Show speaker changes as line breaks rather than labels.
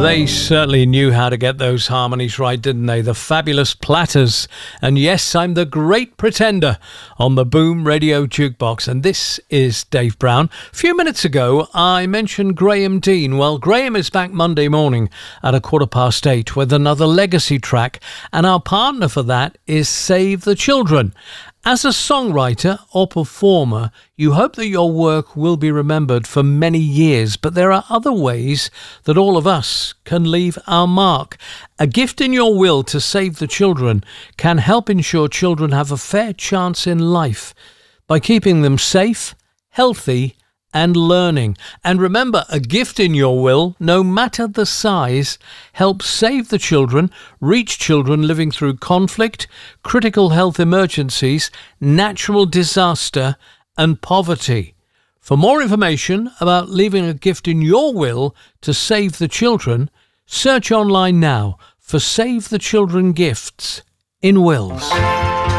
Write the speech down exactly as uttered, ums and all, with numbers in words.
They certainly knew how to get those harmonies right, didn't they? The Fabulous Platters. And yes, I'm the Great Pretender on the Boom Radio Jukebox. And this is Dave Brown. A few minutes ago, I mentioned Graham Dean. Well, Graham is back Monday morning at a quarter past eight with another legacy track. And our partner for that is Save the Children. As a songwriter or performer, you hope that your work will be remembered for many years, but there are other ways that all of us can leave our mark. A gift in your will to save the children can help ensure children have a fair chance in life by keeping them safe, healthy, and learning. And remember, a gift in your will, no matter the size, helps save the children, reach children living through conflict, critical health emergencies, natural disaster, and poverty. For more information about leaving a gift in your will to save the children, search online now for Save the Children gifts in wills.